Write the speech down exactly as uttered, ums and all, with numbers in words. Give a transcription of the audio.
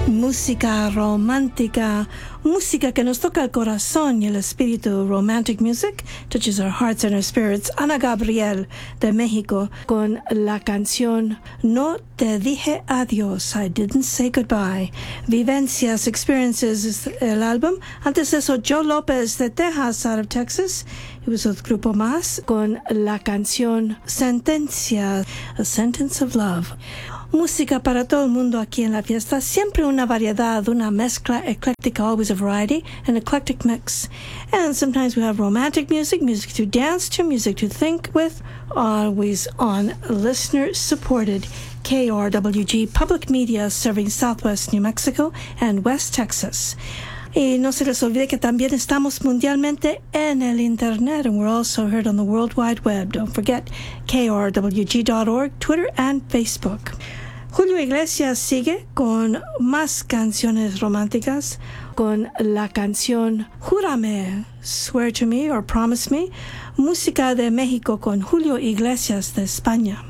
Música romántica, música que nos toca el corazón y el espíritu. Romantic music touches our hearts and our spirits. Ana Gabriel de México con la canción No te dije adiós, I didn't say goodbye. Vivencias, Experiences es el álbum. Antes de eso, Joe Lopez de Texas, out of Texas. He was with Grupo Más con la canción Sentencia, A Sentence of Love. Música para todo el mundo aquí en la fiesta. Siempre una variedad, una mezcla ecléctica, always a variety, an eclectic mix. And sometimes we have romantic music, music to dance to, music to think with, always on listener-supported K R W G Public Media, serving Southwest New Mexico and West Texas. Y no se les olvide que también estamos mundialmente en el Internet, and we're also heard on the World Wide Web. Don't forget K R W G dot org, Twitter, and Facebook. Julio Iglesias sigue con más canciones románticas, con la canción Júrame, Swear to Me or Promise Me, música de México con Julio Iglesias de España.